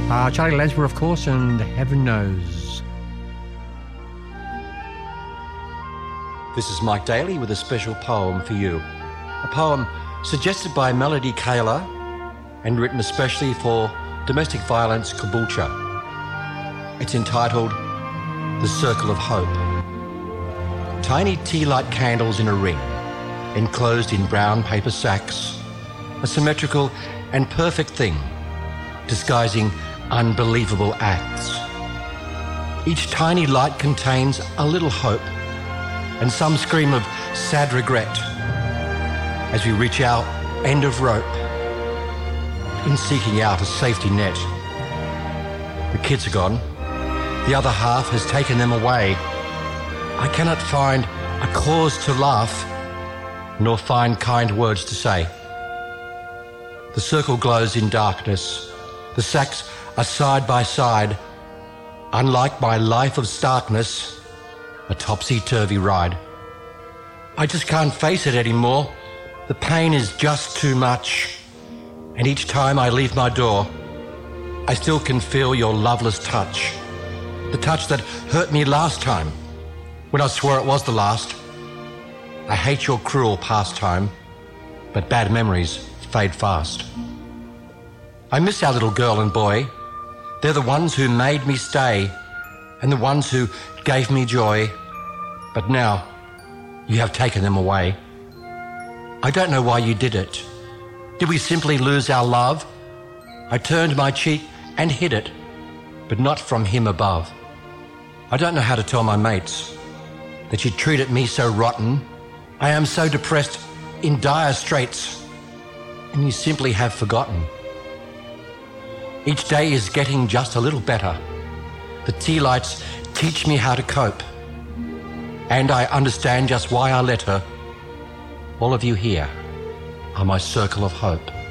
Charlie Lansbury, of course, and Heaven Knows. This is Mike Daly with a special poem for you. A poem suggested by Melody Kayla and written especially for Domestic Violence Caboolture. It's entitled The Circle of Hope. Tiny tea light candles in a ring, enclosed in brown paper sacks, a symmetrical and perfect thing, disguising unbelievable acts. Each tiny light contains a little hope and some scream of sad regret as we reach our end of rope in seeking out a safety net. The kids are gone. The other half has taken them away. I cannot find a cause to laugh, nor find kind words to say. The circle glows in darkness. The sacks are side by side. Unlike my life of starkness, a topsy-turvy ride. I just can't face it anymore. The pain is just too much. And each time I leave my door, I still can feel your loveless touch. The touch that hurt me last time, when I swore it was the last. I hate your cruel pastime, but bad memories fade fast. I miss our little girl and boy. They're the ones who made me stay, and the ones who gave me joy. But now, you have taken them away. I don't know why you did it. Did we simply lose our love? I turned my cheek and hid it, but not from him above. I don't know how to tell my mates that you treated me so rotten. I am so depressed, in dire straits, and you simply have forgotten. Each day is getting just a little better. The tea lights teach me how to cope, and I understand just why I let her. All of you here are my circle of hope.